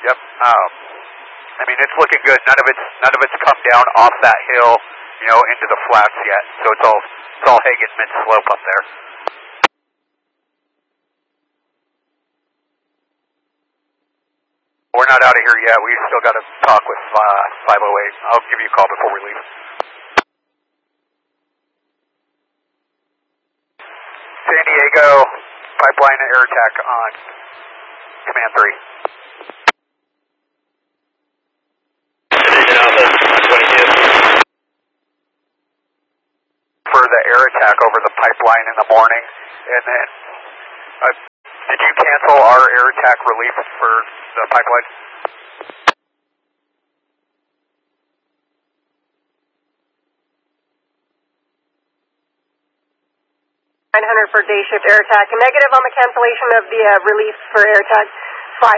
Yep. I mean, it's looking good. None of it's come down off that hill, into the flats yet. So it's all hanging mid-slope up there. We're not out of here yet. We still got to talk with 508. I'll give you a call before we leave. San Diego, pipeline air attack on command 3. For the air attack over the pipeline in the morning, and then did you cancel our air attack relief for the pipeline? For day shift air attack. Negative on the cancellation of the relief for air attack 5-1.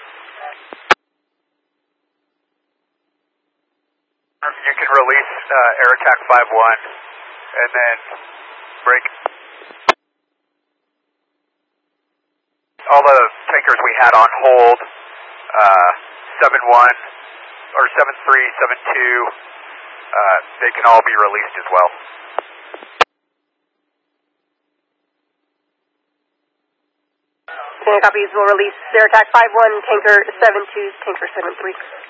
You can release air attack 5-1 and then break. All the tankers we had on hold, 7-1 or 7-3, 7-2, they can all be released as well. Copies will release air attack 5-1, tanker 7-2, tanker 7-3.